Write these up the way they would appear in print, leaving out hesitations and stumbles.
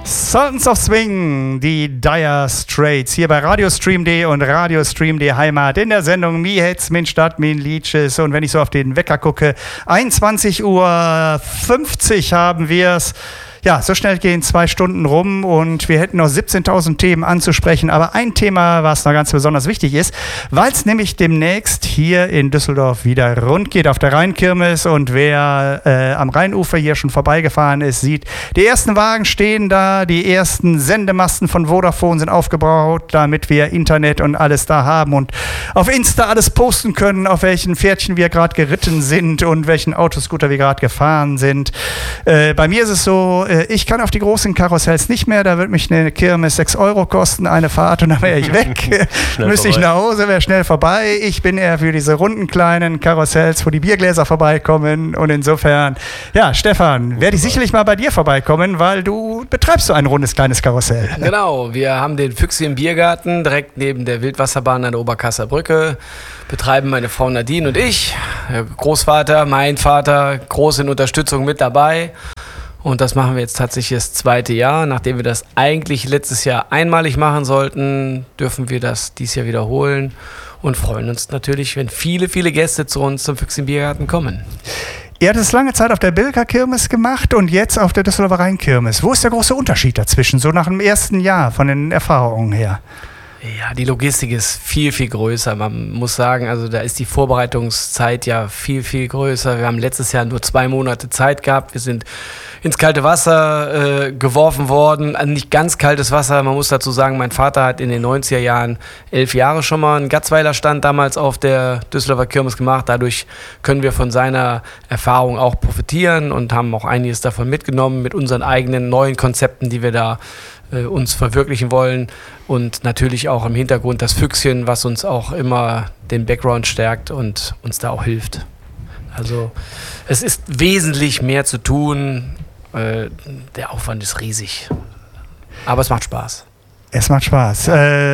Sons of Swing, die Dire Straits, hier bei Radiostream.de und Radiostream.de Heimat in der Sendung Mi Hetz, Min Stadt, Min Liedjes. Und wenn ich so auf den Wecker gucke, 21:50 Uhr haben wir es. Ja, so schnell gehen 2 Stunden rum und wir hätten noch 17.000 Themen anzusprechen. Aber ein Thema, was noch ganz besonders wichtig ist, weil es nämlich demnächst hier in Düsseldorf wieder rund geht auf der Rheinkirmes. Und wer am Rheinufer hier schon vorbeigefahren ist, sieht, die ersten Wagen stehen da, die ersten Sendemasten von Vodafone sind aufgebaut, damit wir Internet und alles da haben und auf Insta alles posten können, auf welchen Pferdchen wir gerade geritten sind und welchen Autoscooter wir gerade gefahren sind. Bei mir ist es so, ich kann auf die großen Karussells nicht mehr, da wird mich eine Kirmes 6 Euro kosten, eine Fahrt und dann wäre ich weg. Müsste ich nach Hause, wäre schnell vorbei. Ich bin eher für diese runden kleinen Karussells, wo die Biergläser vorbeikommen und insofern, ja, Stefan, werde ich sicherlich mal bei dir vorbeikommen, weil du betreibst so ein rundes kleines Karussell. Genau, wir haben den Füchsi im Biergarten direkt neben der Wildwasserbahn an der Oberkasseler Brücke, betreiben meine Frau Nadine und ich, der Großvater, mein Vater, groß in Unterstützung mit dabei. Und das machen wir jetzt tatsächlich das 2. Jahr. Nachdem wir das eigentlich letztes Jahr einmalig machen sollten, dürfen wir das dieses Jahr wiederholen und freuen uns natürlich, wenn viele, viele Gäste zu uns zum Füchsi im Biergarten kommen. Ihr hattet es lange Zeit auf der Bilker Kirmes gemacht und jetzt auf der Düsseldorfer Rheinkirmes. Wo ist der große Unterschied dazwischen, so nach dem ersten Jahr von den Erfahrungen her? Ja, die Logistik ist viel, viel größer. Man muss sagen, also da ist die Vorbereitungszeit ja viel, viel größer. Wir haben letztes Jahr nur 2 Monate Zeit gehabt. Wir sind ins kalte Wasser geworfen worden. Also nicht ganz kaltes Wasser. Man muss dazu sagen, mein Vater hat in den 90er Jahren 11 Jahre schon mal einen Gatzweiler Stand damals auf der Düsseldorfer Kirmes gemacht. Dadurch können wir von seiner Erfahrung auch profitieren und haben auch einiges davon mitgenommen mit unseren eigenen neuen Konzepten, die wir da uns verwirklichen wollen und natürlich auch im Hintergrund das Füchschen, was uns auch immer den Background stärkt und uns da auch hilft. Also es ist wesentlich mehr zu tun, der Aufwand ist riesig, aber es macht Spaß. Es macht Spaß.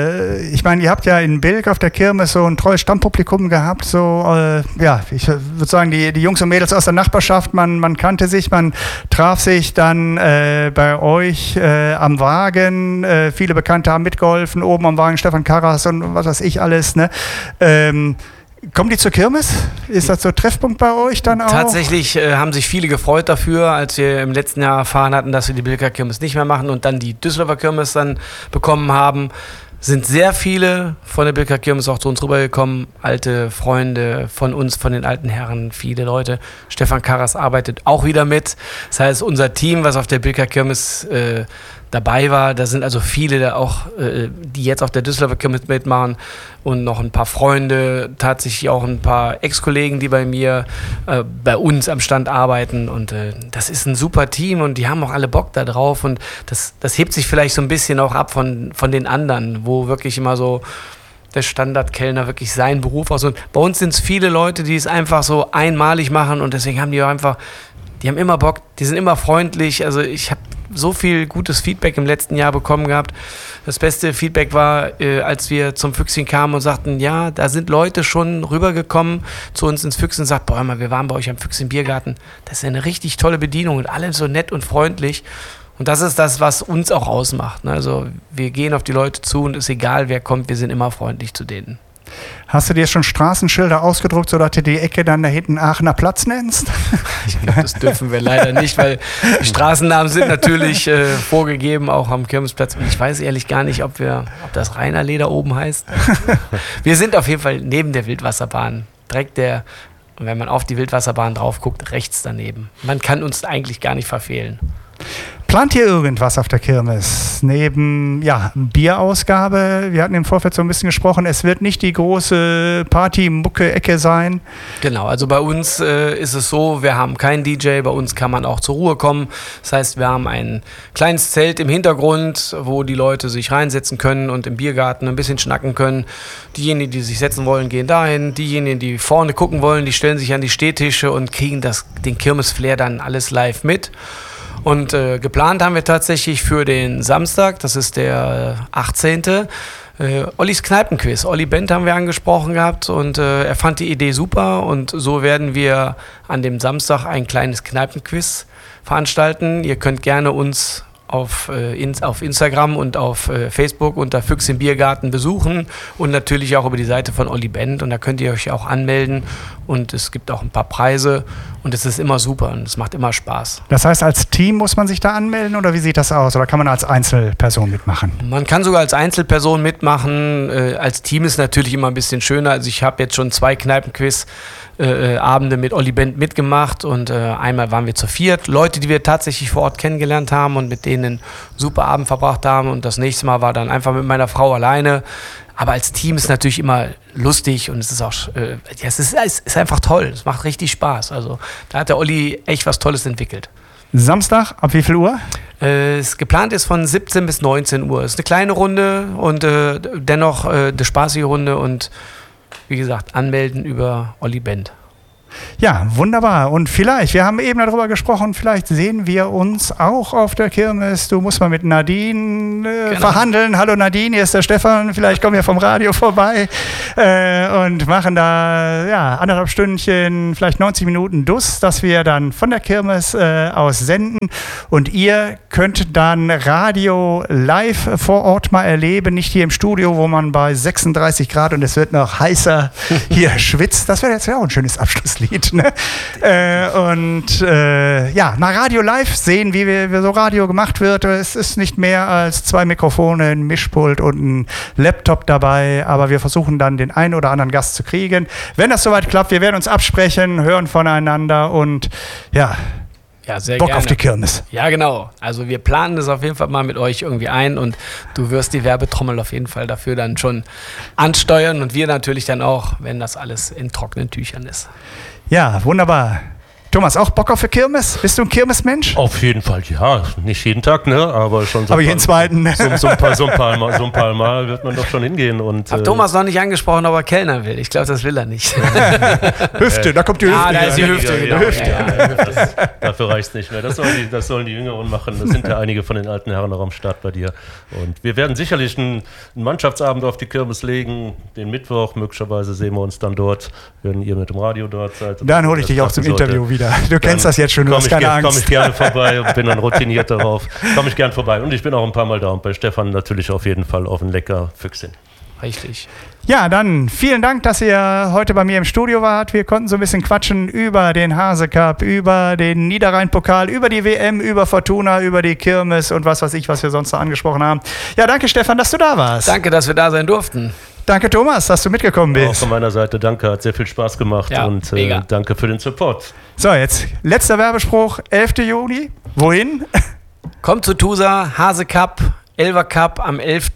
Ich meine, ihr habt ja in Bilk auf der Kirmes so ein treues Stammpublikum gehabt. So, ja, ich würde sagen, die Jungs und Mädels aus der Nachbarschaft, man kannte sich, man traf sich dann bei euch am Wagen. Viele Bekannte haben mitgeholfen, oben am Wagen Stefan Karras und was weiß ich alles. Ne? Kommen die zur Kirmes? Ist das so ein Treffpunkt bei euch dann auch? Tatsächlich haben sich viele gefreut dafür, als wir im letzten Jahr erfahren hatten, dass wir die Bilker Kirmes nicht mehr machen und dann die Düsseldorfer Kirmes dann bekommen haben. Sind sehr viele von der Bilker Kirmes auch zu uns rübergekommen, alte Freunde von uns, von den alten Herren, viele Leute. Stefan Karras arbeitet auch wieder mit. Das heißt, unser Team, was auf der Bilker Kirmes dabei war, da sind also viele da auch, die jetzt auf der Düsseldorfer Kirmes mitmachen und noch ein paar Freunde, tatsächlich auch ein paar Ex-Kollegen, die bei mir, bei uns am Stand arbeiten und das ist ein super Team und die haben auch alle Bock da drauf und das hebt sich vielleicht so ein bisschen auch ab von den anderen, wo wirklich immer so der Standardkellner wirklich seinen Beruf aus und bei uns sind es viele Leute, die es einfach so einmalig machen und deswegen haben die auch einfach, die haben immer Bock, die sind immer freundlich, also ich habe so viel gutes Feedback im letzten Jahr bekommen gehabt. Das beste Feedback war, als wir zum Füchschen kamen und sagten, ja, da sind Leute schon rübergekommen zu uns ins Füchschen und sagten, boah, wir waren bei euch am Füchschen Biergarten. Das ist eine richtig tolle Bedienung und alle so nett und freundlich. Und das ist das, was uns auch ausmacht. Also wir gehen auf die Leute zu und es ist egal, wer kommt, wir sind immer freundlich zu denen. Hast du dir schon Straßenschilder ausgedruckt, sodass du die Ecke dann da hinten Aachener Platz nennst? Ich glaube, das dürfen wir leider nicht, weil die Straßennamen sind natürlich vorgegeben, auch am Kirmesplatz. Und ich weiß ehrlich gar nicht, ob das Rheinerlee da oben heißt. Wir sind auf jeden Fall neben der Wildwasserbahn. Direkt und wenn man auf die Wildwasserbahn drauf guckt, rechts daneben. Man kann uns eigentlich gar nicht verfehlen. Plant ihr irgendwas auf der Kirmes? Neben Bierausgabe, wir hatten im Vorfeld so ein bisschen gesprochen, es wird nicht die große Party-Mucke-Ecke sein. Genau, also bei uns ist es so, wir haben keinen DJ, bei uns kann man auch zur Ruhe kommen. Das heißt, wir haben ein kleines Zelt im Hintergrund, wo die Leute sich reinsetzen können und im Biergarten ein bisschen schnacken können. Diejenigen, die sich setzen wollen, gehen dahin. Diejenigen, die vorne gucken wollen, die stellen sich an die Stehtische und kriegen den Kirmes-Flair dann alles live mit. Und geplant haben wir tatsächlich für den Samstag, das ist der 18. Ollis Kneipenquiz. Olli Bent haben wir angesprochen gehabt und er fand die Idee super und so werden wir an dem Samstag ein kleines Kneipenquiz veranstalten. Ihr könnt gerne uns auf Instagram und auf Facebook unter Füchs im Biergarten besuchen und natürlich auch über die Seite von Olli Bend, und da könnt ihr euch auch anmelden und es gibt auch ein paar Preise und es ist immer super und es macht immer Spaß. Das heißt, als Team muss man sich da anmelden oder wie sieht das aus? Oder kann man als Einzelperson mitmachen? Man kann sogar als Einzelperson mitmachen. Als Team ist natürlich immer ein bisschen schöner. Also ich habe jetzt schon 2 Kneipenquiz Abende mit Olli Bend mitgemacht und einmal waren wir zu 4 Leute, die wir tatsächlich vor Ort kennengelernt haben und mit denen einen super Abend verbracht haben, und das nächste Mal war dann einfach mit meiner Frau alleine. Aber als Team ist natürlich immer lustig und es ist auch, es ist einfach toll, es macht richtig Spaß. Also da hat der Olli echt was Tolles entwickelt. Samstag, ab wie viel Uhr? Geplant ist von 17 bis 19 Uhr. Es ist eine kleine Runde und dennoch eine spaßige Runde, und wie gesagt, anmelden über Olli Bend. Ja, wunderbar. Und vielleicht, wir haben eben darüber gesprochen, vielleicht sehen wir uns auch auf der Kirmes. Du musst mal mit Nadine verhandeln. Hallo Nadine, hier ist der Stefan. Vielleicht kommen wir vom Radio vorbei und machen da 1,5 Stündchen, vielleicht 90 Minuten DUS, dass wir dann von der Kirmes aus senden. Und ihr könnt dann Radio live vor Ort mal erleben. Nicht hier im Studio, wo man bei 36 Grad und es wird noch heißer hier schwitzt. Das wäre jetzt ja auch ein schönes Abschlusslied. Ne? Mal Radio live sehen, wie so Radio gemacht wird. Es ist nicht mehr als 2 Mikrofone, ein Mischpult und ein Laptop dabei, aber wir versuchen dann den einen oder anderen Gast zu kriegen. Wenn das soweit klappt, wir werden uns absprechen, hören voneinander und ja, sehr Bock gerne auf die Kirmes. Ja, genau. Also wir planen das auf jeden Fall mal mit euch irgendwie ein, und du wirst die Werbetrommel auf jeden Fall dafür dann schon ansteuern und wir natürlich dann auch, wenn das alles in trockenen Tüchern ist. Ja, wunderbar. Thomas, auch Bock auf die Kirmes? Bist du ein Kirmesmensch? Auf jeden Fall, ja. Nicht jeden Tag, ne? Aber schon so. Aber jeden zweiten. So ein paar Mal wird man doch schon hingehen. Hab Thomas noch nicht angesprochen, ob er Kellner will. Ich glaube, das will er nicht. Hüfte, da kommt die Hüfte. Ah, da ist die Hüfte, genau. Dafür reicht es nicht mehr. Das sollen die Jüngeren machen. Das sind ja einige von den alten Herren noch am Start bei dir. Und wir werden sicherlich einen Mannschaftsabend auf die Kirmes legen. Den Mittwoch, möglicherweise sehen wir uns dann dort, wenn ihr mit dem Radio dort seid. Dann hole ich dich auch zum Interview wieder. Du kennst das jetzt schon, du hast keine Angst. Komme ich gerne vorbei und bin dann routiniert darauf. Komme ich gerne vorbei. Und ich bin auch ein paar Mal da und bei Stefan natürlich auf jeden Fall auf ein lecker Füchschen. Richtig. Ja, dann vielen Dank, dass ihr heute bei mir im Studio wart. Wir konnten so ein bisschen quatschen über den Hase Cup, über den Niederrhein-Pokal, über die WM, über Fortuna, über die Kirmes und was weiß ich, was wir sonst noch angesprochen haben. Ja, danke Stefan, dass du da warst. Danke, dass wir da sein durften. Danke Thomas, dass du mitgekommen bist. Auch von meiner Seite danke, hat sehr viel Spaß gemacht und danke für den Support. So, jetzt letzter Werbespruch, 11. Juni. Wohin? Kommt zu Tusa, Hase Cup, Elver Cup am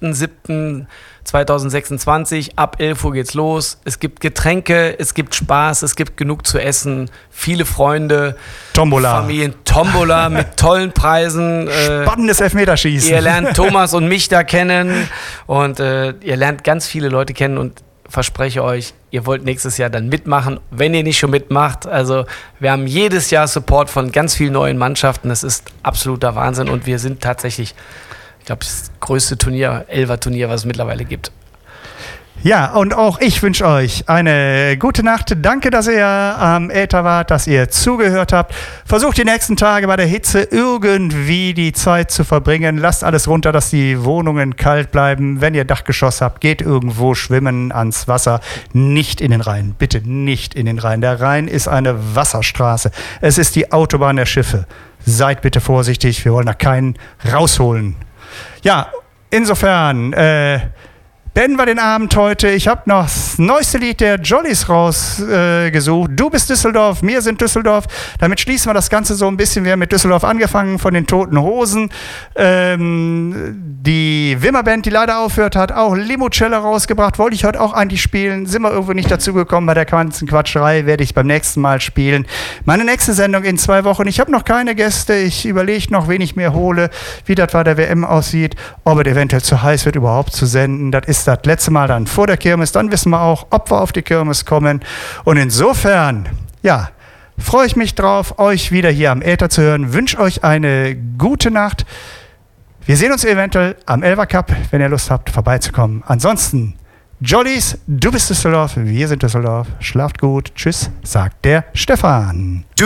11.07.2026. Ab 11 Uhr geht's los. Es gibt Getränke, es gibt Spaß, es gibt genug zu essen, viele Freunde, Tombola. Familien, Tombola mit tollen Preisen. Spannendes Elfmeterschießen. Ihr lernt Thomas und mich da kennen und ihr lernt ganz viele Leute kennen und verspreche euch, ihr wollt nächstes Jahr dann mitmachen, wenn ihr nicht schon mitmacht. Also wir haben jedes Jahr Support von ganz vielen neuen Mannschaften. Das ist absoluter Wahnsinn und wir sind tatsächlich, ich glaube, das größte Turnier, Elfer-Turnier, was es mittlerweile gibt. Ja, und auch ich wünsche euch eine gute Nacht. Danke, dass ihr am Äther wart, dass ihr zugehört habt. Versucht die nächsten Tage bei der Hitze irgendwie die Zeit zu verbringen. Lasst alles runter, dass die Wohnungen kalt bleiben. Wenn ihr Dachgeschoss habt, geht irgendwo schwimmen ans Wasser. Nicht in den Rhein. Bitte nicht in den Rhein. Der Rhein ist eine Wasserstraße. Es ist die Autobahn der Schiffe. Seid bitte vorsichtig. Wir wollen da keinen rausholen. Ja, insofern beenden wir den Abend heute. Ich habe noch das neueste Lied der Jollies rausgesucht. Du bist Düsseldorf, wir sind Düsseldorf. Damit schließen wir das Ganze so ein bisschen. Wir haben mit Düsseldorf angefangen von den Toten Hosen. Die Wimmer-Band, die leider aufhört, hat auch Limoncello rausgebracht. Wollte ich heute auch eigentlich spielen. Sind wir irgendwo nicht dazu gekommen. Bei der ganzen Quatscherei werde ich beim nächsten Mal spielen. Meine nächste Sendung in 2 Wochen. Ich habe noch keine Gäste. Ich überlege noch, wen ich mir hole, wie das bei der WM aussieht. Ob es eventuell zu heiß wird, überhaupt zu senden. Das ist das letzte Mal dann vor der Kirmes. Dann wissen wir auch, ob wir auf die Kirmes kommen. Und insofern, ja, freue ich mich drauf, euch wieder hier am Äther zu hören. Wünsche euch eine gute Nacht. Wir sehen uns eventuell am Elver Cup, wenn ihr Lust habt, vorbeizukommen. Ansonsten, Jollies, du bist Düsseldorf, wir sind Düsseldorf. Schlaft gut. Tschüss, sagt der Stefan.